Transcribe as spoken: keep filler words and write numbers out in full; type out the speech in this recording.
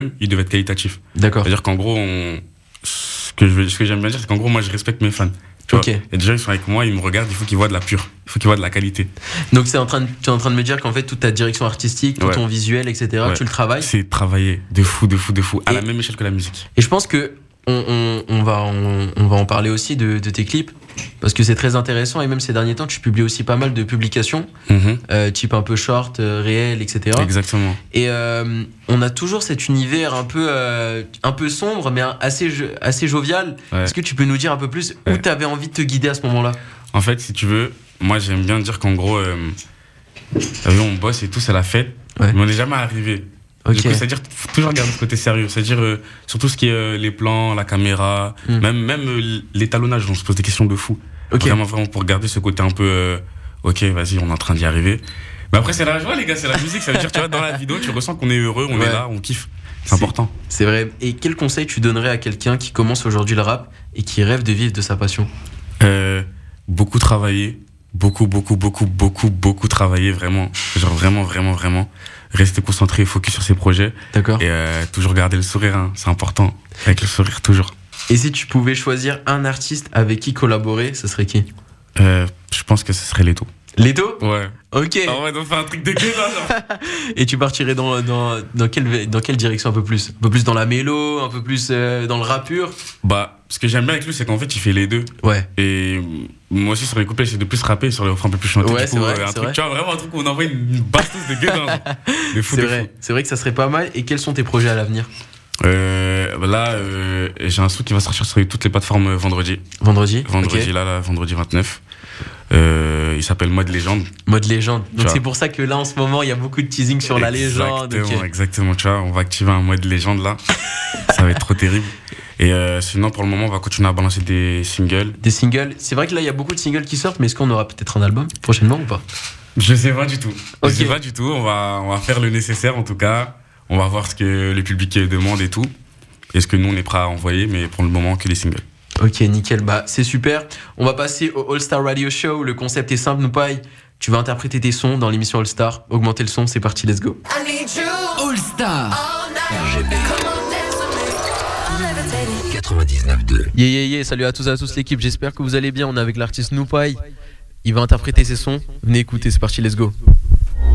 il devait être qualitatif. D'accord. C'est-à-dire qu'en gros, on... ce que je veux- ce que j'aime bien dire, c'est qu'en gros, moi, je respecte mes fans. Tu Ok. vois. Et déjà, ils sont avec moi, ils me regardent, il faut qu'ils voient de la pure, il faut qu'ils voient de la qualité. Donc c'est en train de, tu es en train de me dire qu'en fait toute ta direction artistique, tout Ouais. ton visuel, et cetera, Ouais. tu le travailles. C'est travailler de fou, de fou, de fou, à Et- la même échelle que la musique. Et je pense que on, on, on va, on, on va en parler aussi de, de tes clips, parce que c'est très intéressant, et même ces derniers temps, tu publies aussi pas mal de publications, Mhm. euh, type un peu short, euh, réel, et cetera. Exactement. Et euh, on a toujours cet univers un peu, euh, un peu sombre, mais assez, jo- assez jovial. Ouais. Est-ce que tu peux nous dire un peu plus où Ouais. tu avais envie de te guider à ce moment-là? En fait, si tu veux, moi, j'aime bien dire qu'en gros, euh, t'as vu, on bosse et tout, c'est la fête, Ouais. mais on n'est jamais arrivé. Ok. Du coup, c'est-à-dire faut toujours garder ce côté sérieux. C'est-à-dire euh, sur tout ce qui est euh, les plans, la caméra, Mm. même, même euh, l'étalonnage, on se pose des questions de fou. Ok. Vraiment, vraiment pour garder ce côté un peu euh, ok, vas-y, on est en train d'y arriver. Mais après, c'est la joie, les gars, c'est la musique. Ça veut dire, tu vois, dans la vidéo, tu ressens qu'on est heureux, on Ouais. est là, on kiffe. C'est C'est- important. C'est vrai. Et quel conseil tu donnerais à quelqu'un qui commence aujourd'hui le rap et qui rêve de vivre de sa passion? Euh, beaucoup travailler, beaucoup, beaucoup, beaucoup, beaucoup, beaucoup travailler, vraiment. Genre, vraiment, vraiment, vraiment. Rester concentré et focus sur ses projets. D'accord. Et euh, toujours garder le sourire, hein, c'est important. Avec le sourire, toujours. Et si tu pouvais choisir un artiste avec qui collaborer, ce serait qui? Euh, je pense que ce serait Leto. Leto? Ouais. Ok. Ah ouais, donc faire un truc de gueule, là, genre. Et tu partirais dans, dans, dans, quelle, dans quelle direction un peu plus? Un peu plus dans la mélo, un peu plus euh, dans le rap pur? Bah, ce que j'aime bien avec lui, c'est qu'en fait, il fait les deux. Ouais. Et euh, moi aussi, sur les couplets, j'essaie de plus rapper, sur les refrains un peu plus chantés. Ouais, Du c'est coup, vrai, euh, un c'est truc, vrai. tu vois, vraiment un truc où on envoie une, une bastos de gueule, hein, genre. De fou, C'est de vrai. fou. C'est vrai que ça serait pas mal. Et quels sont tes projets à l'avenir? Euh, bah là, euh, j'ai un son qui va sortir sur toutes les plateformes euh, vendredi. Vendredi? Vendredi, Ok. là, là, vendredi vingt-neuf. Euh, il s'appelle Mode Légende. Mode légende. Donc vois. c'est pour ça que là en ce moment il y a beaucoup de teasing sur la légende. Exactement, Ok. exactement. Tu vois, on va activer un mode légende là. Ça va être trop terrible. Et euh, sinon, pour le moment, on va continuer à balancer des singles. Des singles. C'est vrai que là il y a beaucoup de singles qui sortent, mais est-ce qu'on aura peut-être un album prochainement ou pas? Je sais pas du tout. Ok. Je sais pas du tout. On va, on va faire le nécessaire en tout cas. On va voir ce que le public demande et tout. Et ce que nous on est prêt à envoyer, mais pour le moment que les singles. Ok, nickel. Bah c'est super. On va passer au All Star Radio Show. Le concept est simple, Noupaï. Tu vas interpréter tes sons dans l'émission All Star. Augmenter le son, c'est parti, let's go. I need you All Star all night. Come on, dance with me. I'm levitating. quatre-vingt-dix-neuf deux. Yeah, yeah, yeah. Salut à tous et à tous l'équipe. J'espère que vous allez bien. On est avec l'artiste Noupaï. Il va interpréter ses sons. Venez écouter, c'est parti, let's go.